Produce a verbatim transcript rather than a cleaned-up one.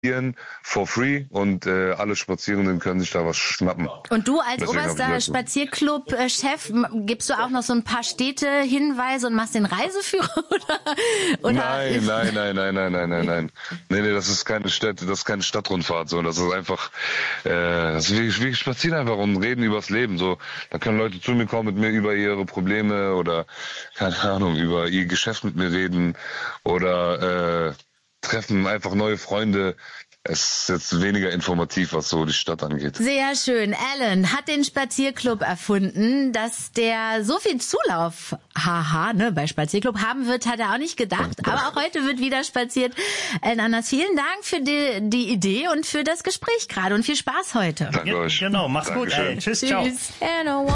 for free und äh, alle Spazierenden können sich da was schnappen. Und du als Deswegen oberster Spazierclub-Chef, gibst du auch noch so ein paar Städte-Hinweise und machst den Reiseführer? Oder, oder Nein, nein, nein, nein, nein, nein, nein, nein. Nee, nee, das ist keine Städte, das ist keine Stadtrundfahrt, so. Das ist einfach, äh, das ist wie, wir spazieren einfach und reden übers Leben, so. Da können Leute zu mir kommen, mit mir über ihre Probleme oder, keine Ahnung, über ihr Geschäft mit mir reden oder, äh, treffen einfach neue Freunde. Es ist jetzt weniger informativ, was so die Stadt angeht. Sehr schön. Alan hat den Spazierclub erfunden, dass der so viel Zulauf, haha, ne, bei Spazierclub haben wird, hat er auch nicht gedacht. Aber auch heute wird wieder spaziert. Alan Anders, vielen Dank für die, die Idee und für das Gespräch gerade und viel Spaß heute. Danke euch. Genau, mach's Dankeschön. gut. Ey. Tschüss, ciao. Tschüss.